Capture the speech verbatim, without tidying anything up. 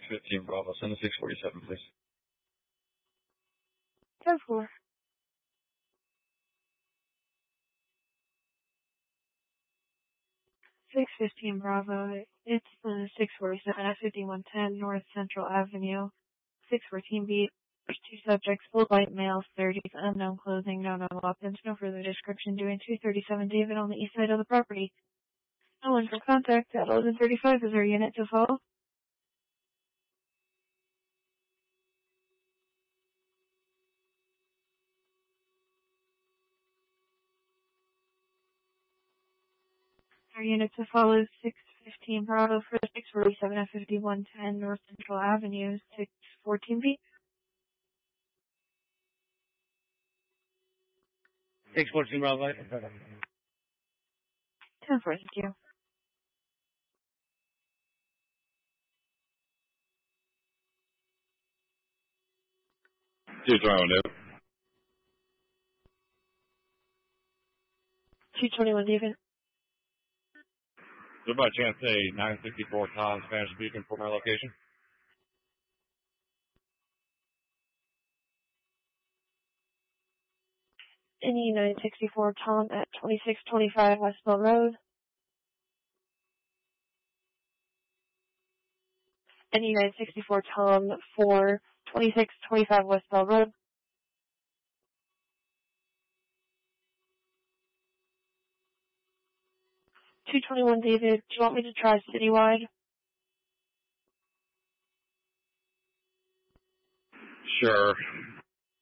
fifteen Bravo. Send the six forty-seven, please. ten four. six fifteen Bravo. It's the six forty-seven at fifty-one ten North Central Avenue. six fourteen beat. There's two subjects, full white males, thirties, unknown clothing, no known weapons, no further description, doing two thirty-seven David on the east side of the property. No one for contact at eleven thirty-five is our unit to follow. Our unit to follow is six fifteen Bravo for six forty-seven at fifty-one ten North Central Avenue, six fourteen beat. six fourteen Bravo. ten four, thank you. two twenty-one, David. two twenty-one, David. Is there by chance a nine sixty-four Tom Spanish speaking for my location? Any nine sixty-four Tom at twenty-six twenty-five Westbell Road. Any nine sixty-four Tom for twenty-six twenty-five Westbell Road. two twenty-one, David. Do you want me to try citywide? Sure.